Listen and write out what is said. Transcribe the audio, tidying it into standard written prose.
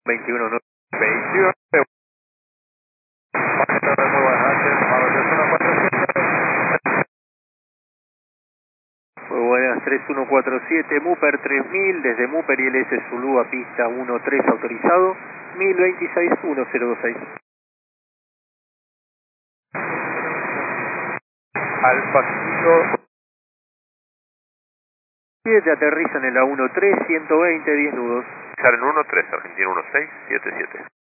21, ¿no? 21. Muy buenas noches, Muy buenas, 3147, Muper 3000, desde Muper y LS Zulu a pista 13 autorizado, 1026-1026. Alfa Kilo 7, aterrizan en la 13, 120, 10 nudos. Charen 13, Argentina 1677.